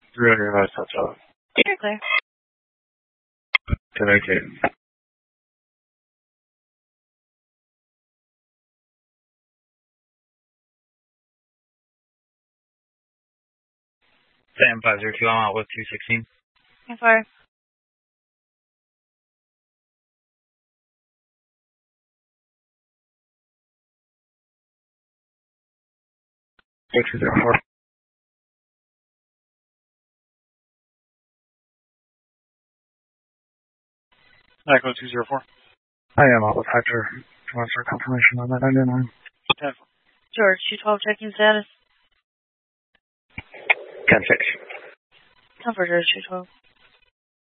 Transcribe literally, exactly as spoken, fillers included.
three hundred miles touch off. You're clear. ten eighteen. Sam five zero two, I'm out with two sixteen. I'm sorry. six zero four. Echo two zero four. I am out with Hector. Wants for confirmation on that ninety-nine. ten four. George, two twelve, checking status. ten six. Comfort, George, two twelve.